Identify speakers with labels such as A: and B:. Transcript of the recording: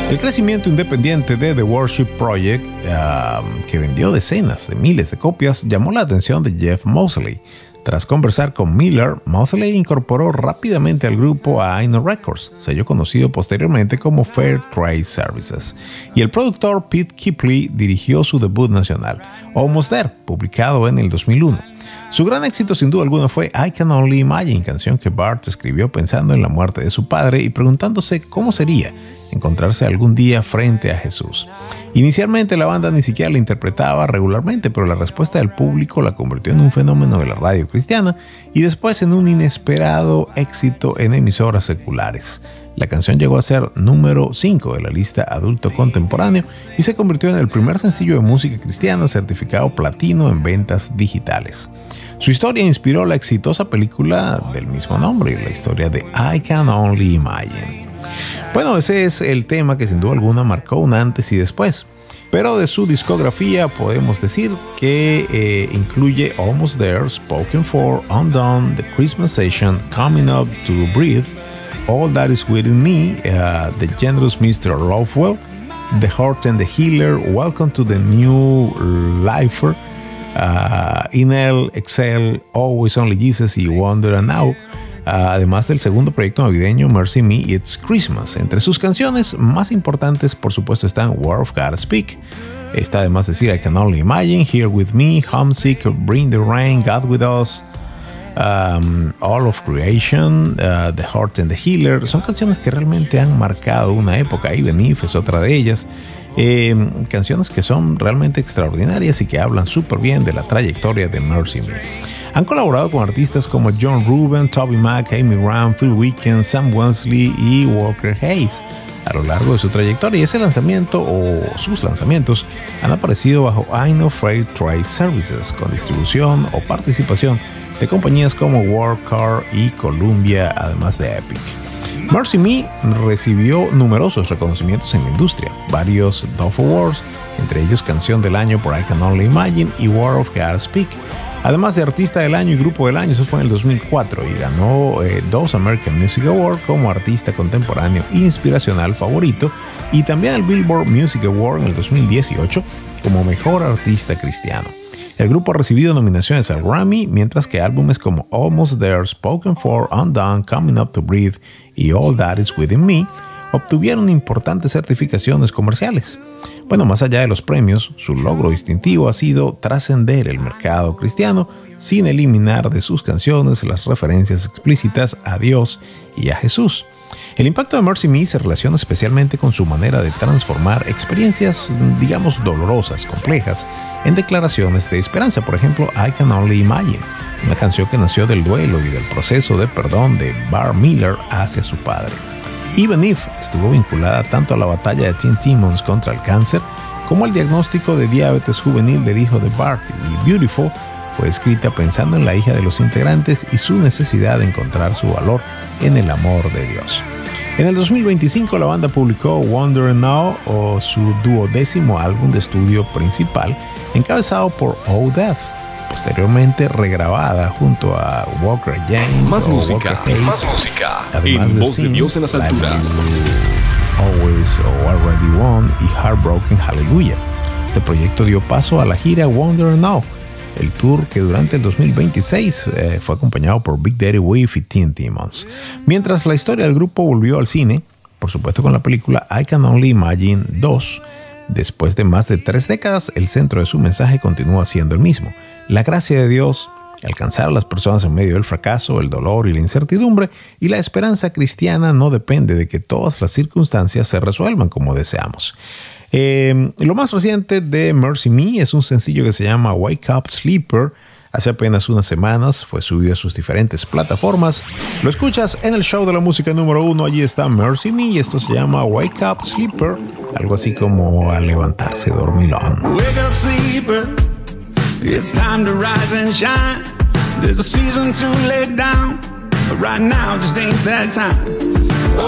A: El crecimiento independiente de The Worship Project, que vendió decenas de miles de copias, llamó la atención de Jeff Moseley. Tras conversar con Miller, Moseley incorporó rápidamente al grupo a Aino Records, sello conocido posteriormente como Fair Trade Services, y el productor Pete Kipley dirigió su debut nacional, Almost There, publicado en el 2001. Su gran éxito sin duda alguna fue I Can Only Imagine, canción que Bart escribió pensando en la muerte de su padre y preguntándose cómo sería encontrarse algún día frente a Jesús. Inicialmente la banda ni siquiera la interpretaba regularmente, pero la respuesta del público la convirtió en un fenómeno de la radio cristiana y después en un inesperado éxito en emisoras seculares. La canción llegó a ser número 5 de la lista adulto contemporáneo y se convirtió en el primer sencillo de música cristiana certificado platino en ventas digitales. Su historia inspiró la exitosa película del mismo nombre, la historia de I Can Only Imagine. Bueno, ese es el tema que sin duda alguna marcó un antes y después. Pero de su discografía podemos decir que incluye Almost There, Spoken For, Undone, The Christmas Session, Coming Up to Breathe, All That Is Within Me, The Generous Mr. Lovewell, The Heart and the Healer, Welcome to the New Lifer, Inhale, Exhale, Always Only Jesus y Wonder and Now, además del segundo proyecto navideño Mercy Me, It's Christmas. Entre sus canciones más importantes, por supuesto, están Word of God Speak. Está además decir I Can Only Imagine, Here With Me, Homesick, Bring the Rain, God With Us, All of Creation, The Heart and the Healer. Son canciones que realmente han marcado una época. Even If es otra de ellas. Canciones que son realmente extraordinarias y que hablan súper bien de la trayectoria de Mercy Me. Han colaborado con artistas como John Reuben, Toby Mac, Amy Graham, Phil Weekend, Sam Wensley y Walker Hayes a lo largo de su trayectoria, y ese lanzamiento o sus lanzamientos han aparecido bajo Aino Fair Trade Services con distribución o participación de compañías como Warcar y Columbia, además de Epic. Mercy Me recibió numerosos reconocimientos en la industria, varios Dove Awards, entre ellos Canción del Año por I Can Only Imagine y Word of God Speak, además de Artista del Año y Grupo del Año. Eso fue en el 2004 y ganó 2 American Music Awards como Artista Contemporáneo Inspiracional Favorito y también el Billboard Music Award en el 2018 como Mejor Artista Cristiano. El grupo ha recibido nominaciones al Grammy, mientras que álbumes como Almost There, Spoken For, Undone, Coming Up to Breathe y All That Is Within Me obtuvieron importantes certificaciones comerciales. Bueno, más allá de los premios, su logro distintivo ha sido trascender el mercado cristiano sin eliminar de sus canciones las referencias explícitas a Dios y a Jesús. El impacto de Mercy Me se relaciona especialmente con su manera de transformar experiencias, digamos, dolorosas, complejas, en declaraciones de esperanza. Por ejemplo, I Can Only Imagine, una canción que nació del duelo y del proceso de perdón de Bart Miller hacia su padre. Even If estuvo vinculada tanto a la batalla de Teen Timmons contra el cáncer como al diagnóstico de diabetes juvenil del hijo de Bart, y Beautiful fue escrita pensando en la hija de los integrantes y su necesidad de encontrar su valor en el amor de Dios. En el 2025 la banda publicó Wonder Now, o su 12º álbum de estudio principal, encabezado por Oh Death, posteriormente regrabada junto a Walker James,
B: más música,
A: además
B: en
A: de
B: Voz de Dios en las alturas,
A: Always o Already Won y Heartbroken Hallelujah. Este proyecto dio paso a la gira Wonder Now, el tour que durante el 2026 fue acompañado por Big Daddy Wave y Teen Timmons. Mientras la historia del grupo volvió al cine, por supuesto con la película I Can Only Imagine 2, después de más de 3 décadas, el centro de su mensaje continúa siendo el mismo: la gracia de Dios, alcanzar a las personas en medio del fracaso, el dolor y la incertidumbre, y la esperanza cristiana no depende de que todas las circunstancias se resuelvan como deseamos. Lo más reciente de Mercy Me es un sencillo que se llama Wake Up Sleeper. Hace apenas unas semanas fue subido a sus diferentes plataformas. Lo escuchas en el show de la música número 1. Allí está Mercy Me y esto se llama Wake Up Sleeper, algo así como a levantarse dormilón.
C: Wake up, sleeper. It's time to rise and shine. There's a season to lay down, but right now just ain't that time.